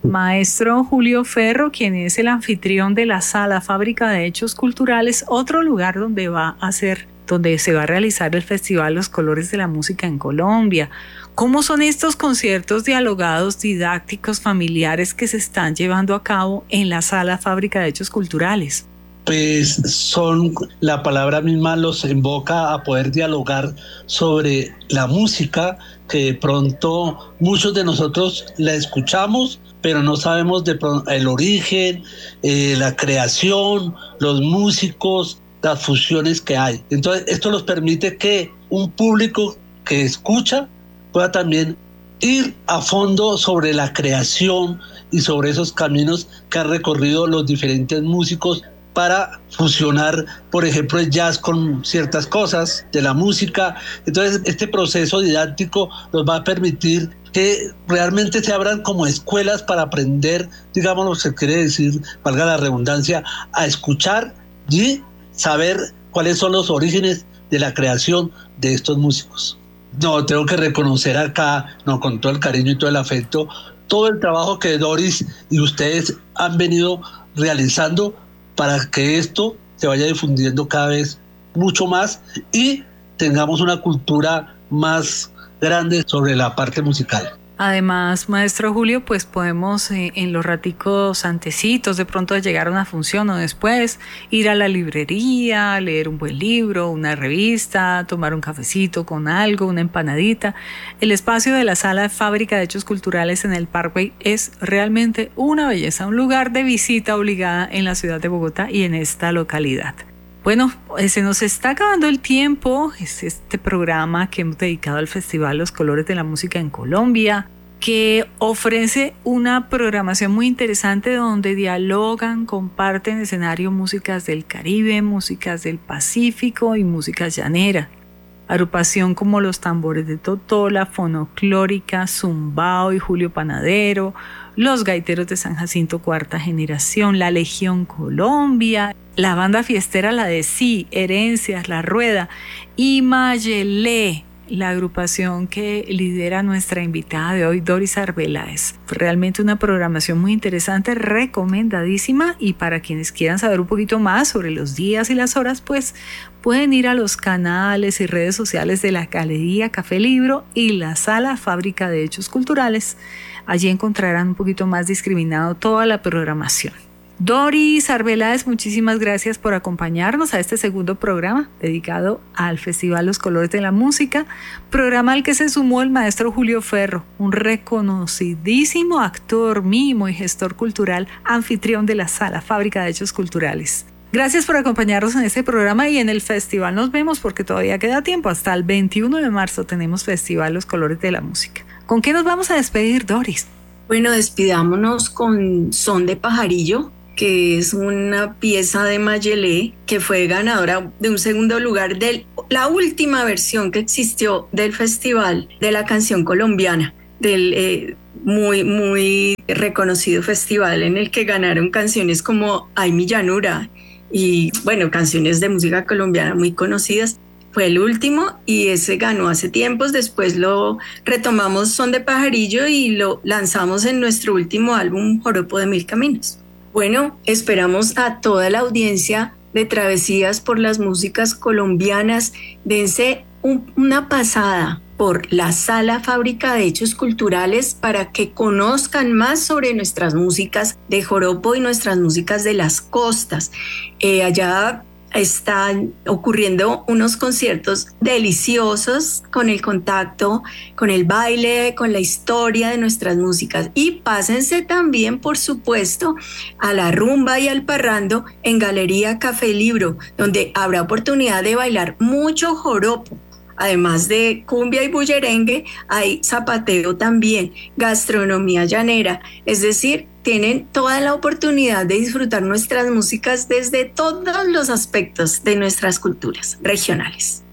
Maestro Julio Ferro, quien es el anfitrión de la Sala Fábrica de Hechos Culturales, otro lugar donde se va a realizar el Festival Los Colores de la Música en Colombia. ¿Cómo son estos conciertos dialogados, didácticos, familiares que se están llevando a cabo en la Sala Fábrica de Hechos Culturales? Pues la palabra misma los invoca a poder dialogar sobre la música, que de pronto muchos de nosotros la escuchamos, pero no sabemos el origen, la creación, los músicos, las fusiones que hay. Entonces esto nos permite que un público que escucha pueda también ir a fondo sobre la creación y sobre esos caminos que han recorrido los diferentes músicos para fusionar, por ejemplo, el jazz con ciertas cosas de la música. Entonces, este proceso didáctico nos va a permitir que realmente se abran como escuelas para aprender, digamos lo que quiere decir, valga la redundancia, a escuchar y saber cuáles son los orígenes de la creación de estos músicos. No, tengo que reconocer acá, con todo el cariño y todo el afecto, todo el trabajo que Doris y ustedes han venido realizando para que esto se vaya difundiendo cada vez mucho más y tengamos una cultura más grande sobre la parte musical. Además, maestro Julio, pues podemos en los raticos antecitos, de pronto de llegar a una función o después, ir a la librería, leer un buen libro, una revista, tomar un cafecito con algo, una empanadita. El espacio de la Sala Fábrica de Hechos Culturales en el Parkway es realmente una belleza, un lugar de visita obligada en la ciudad de Bogotá y en esta localidad. Bueno, se nos está acabando el tiempo. Es este programa que hemos dedicado al Festival Los Colores de la Música en Colombia, que ofrece una programación muy interesante donde dialogan, comparten escenario músicas del Caribe, músicas del Pacífico y músicas llaneras. Agrupación como los Tambores de Totola, Fonoclórica, Zumbao y Julio Panadero, los Gaiteros de San Jacinto Cuarta Generación, la Legión Colombia, la banda fiestera La de Sí, Herencias, La Rueda y Mayelé, la agrupación que lidera nuestra invitada de hoy, Doris Arbeláez. Realmente una programación muy interesante, recomendadísima, y para quienes quieran saber un poquito más sobre los días y las horas, pues pueden ir a los canales y redes sociales de la Galería Café Libro y la Sala Fábrica de Hechos Culturales. Allí encontrarán un poquito más discriminado toda la programación. Doris Arbeláez, muchísimas gracias por acompañarnos a este segundo programa dedicado al Festival Los Colores de la Música, programa al que se sumó el maestro Julio Ferro, un reconocidísimo actor, mimo y gestor cultural, anfitrión de la Sala Fábrica de Hechos Culturales. Gracias por acompañarnos en este programa, y en el festival nos vemos porque todavía queda tiempo. Hasta el 21 de marzo tenemos Festival Los Colores de la Música. ¿Con qué nos vamos a despedir, Doris? Bueno, despidámonos con Son de Pajarillo, que es una pieza de Mayelé que fue ganadora de un segundo lugar de la última versión que existió del festival de la canción colombiana, del muy reconocido festival en el que ganaron canciones como Ay mi llanura y bueno, canciones de música colombiana muy conocidas. Fue el último y ese ganó hace tiempos. Después lo retomamos Son de Pajarillo y lo lanzamos en nuestro último álbum Joropo de Mil Caminos. Bueno, esperamos a toda la audiencia de Travesías por las Músicas Colombianas. Dense una pasada por la Sala Fábrica de Hechos Culturales para que conozcan más sobre nuestras músicas de joropo y nuestras músicas de las costas. Allá están ocurriendo unos conciertos deliciosos con el contacto, con el baile, con la historia de nuestras músicas. Y pásense también, por supuesto, a la rumba y al parrando en Galería Café Libro, donde habrá oportunidad de bailar mucho joropo. Además de cumbia y bullerengue, hay zapateo también, gastronomía llanera, es decir, tienen toda la oportunidad de disfrutar nuestras músicas desde todos los aspectos de nuestras culturas regionales.